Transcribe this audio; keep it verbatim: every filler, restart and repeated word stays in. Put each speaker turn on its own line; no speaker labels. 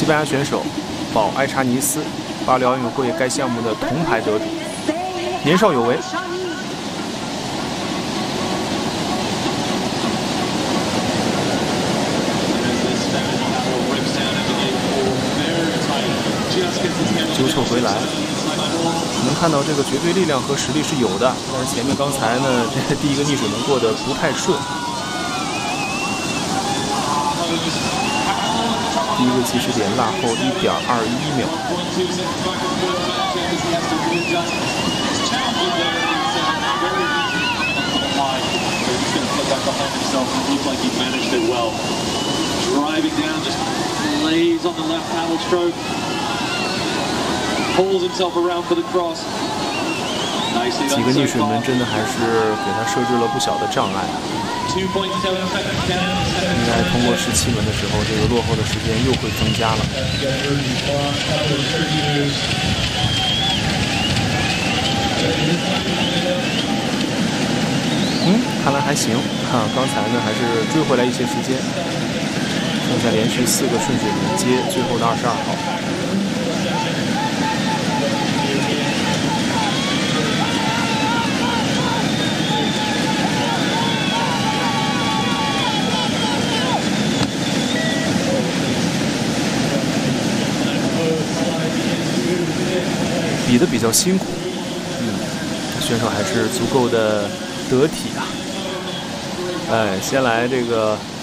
西班牙选手保埃查尼斯，巴黎奥运会该项目的铜牌得主，年少有为。纠错回来，能看到这个绝对力量和实力是有的，但是前面刚才呢，这个第一个逆水门过得不太顺。第一个起始点落后 一点二一秒。几个逆水门真的还是给他设置了不小的障碍。应该通过十七门的时候，这个落后的时间又会增加了。嗯，看来还行。看刚才呢，还是追回来一些时间。剩下连续四个顺水门接最后的二十二号。比的比较辛苦，嗯，选手还是足够的得体啊。哎，先来这个